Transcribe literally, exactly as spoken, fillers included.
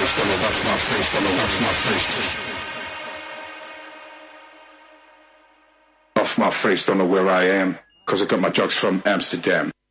face, don't know what's my face, don't know what's my face. Off my face, don't know where I am, cause I got my drugs from Amsterdam.